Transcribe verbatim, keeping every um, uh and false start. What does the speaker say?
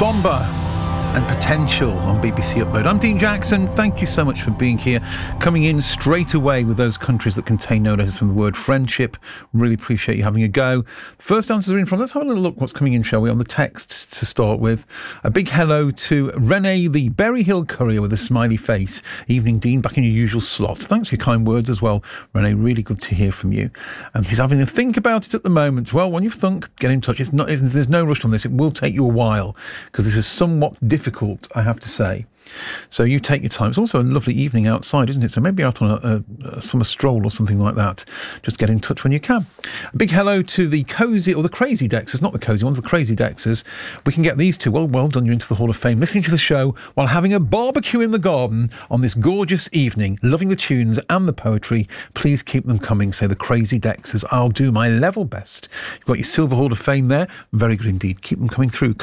Somber and Potential on B B C Upload. I'm Dean Jackson. Thank you so much for being here. Coming in straight away with those countries that contain no letters from the word friendship. Really appreciate you having a go. First answers are in from. Let's have a little look what's coming in, shall we, on the texts to start with. A big hello to Renee, the Berry Hill courier with a smiley face. Evening, Dean, back in your usual slot. Thanks for your kind words as well, Renee. Really good to hear from you. And he's having a think about it at the moment. Well, when you think, get in touch. It's not. It's, there's no rush on this. It will take you a while because this is somewhat difficult. Difficult, I have to say. So you take your time. It's also a lovely evening outside, isn't it? So maybe out on a, a, a summer stroll or something like that. Just get in touch when you can. A big hello to the Cozy, or the Crazy Dexers, not the Cozy ones, the Crazy Dexers. We can get these two. Well, well done, you're into the Hall of Fame. Listening to the show while having a barbecue in the garden on this gorgeous evening. Loving the tunes and the poetry. Please keep them coming, say the Crazy Dexers. I'll do my level best. You've got your Silver Hall of Fame there. Very good indeed. Keep them coming through.